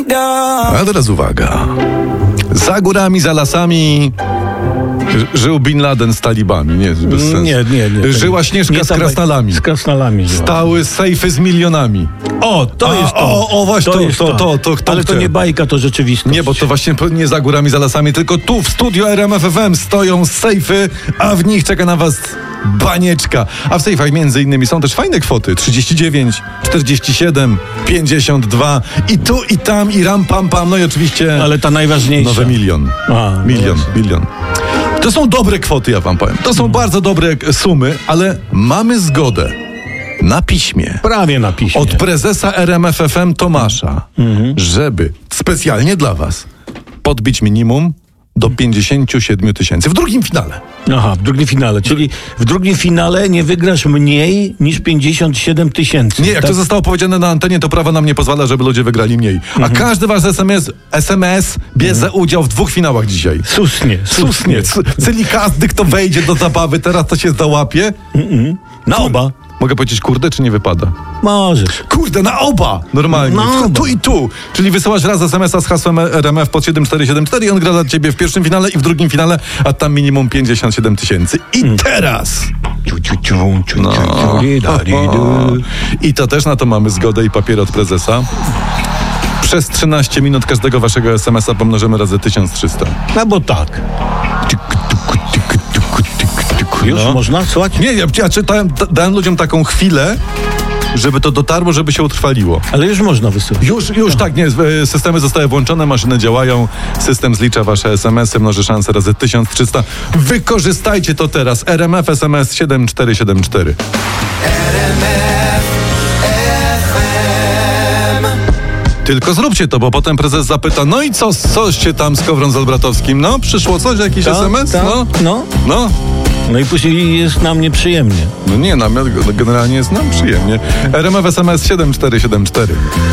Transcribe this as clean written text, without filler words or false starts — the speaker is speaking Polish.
A teraz uwaga. Za górami, za lasami żył Bin Laden z talibami. Nie, bez sensu. Nie. Żyła Śnieżka z krasnalami. Z krasnalami żyła. Stały sejfy z milionami. O, to jest to. O, właśnie, to. Ale to nie bajka, to rzeczywistość. Nie, bo to właśnie nie za górami, za lasami, tylko tu w studiu RMF FM stoją sejfy, a w nich czeka na was banieczka. A w sejfach między innymi są też fajne kwoty. 39, 47, 52 i tu, i tam, i ram, pam, pam. No i oczywiście Ale ta najważniejsza. nowy milion. Milion. To są dobre kwoty, ja wam powiem. To są bardzo dobre sumy, ale mamy zgodę na piśmie. Prawie na piśmie. Od prezesa RMF FM Tomasza, żeby specjalnie dla was podbić minimum do 57 000 w drugim finale. Aha, w drugim finale. Czyli w drugim finale nie wygrasz mniej niż 57 000. Nie, jak to zostało powiedziane na antenie, to prawo nam nie pozwala, żeby ludzie wygrali mniej. A każdy wasz SMS bierze udział w 2 finałach dzisiaj. Susnie. Czyli każdy, kto wejdzie do zabawy, teraz to się załapie. Na oba. Mogę powiedzieć kurde, czy nie wypada? Możesz. Kurde, na oba! Normalnie. Na oba. Tu i tu. Czyli wysyłasz raz SMS-a z hasłem RMF pod 7474 i on gra dla ciebie w pierwszym finale i w drugim finale, a tam minimum 57 000. I teraz... I to też na to mamy zgodę i papiery od prezesa. Przez 13 minut każdego waszego SMS-a pomnożymy razy 1300. No bo tak. Już można słuchać? Nie, ja czytałem, dałem ludziom taką chwilę, żeby to dotarło, żeby się utrwaliło. Ale już można wysyłać. Już tak, nie. Systemy zostały włączone, maszyny działają, system zlicza wasze SMS-y, mnoży szanse razy 1300. Wykorzystajcie to teraz. RMF SMS 7474. Tylko zróbcie to, bo potem prezes zapyta, no i coście tam z Kowron z Olbratowskim? No, przyszło coś, jakiś SMS? No. No i później jest nam nieprzyjemnie. No nie, generalnie jest nam przyjemnie. RMF SMS 7474.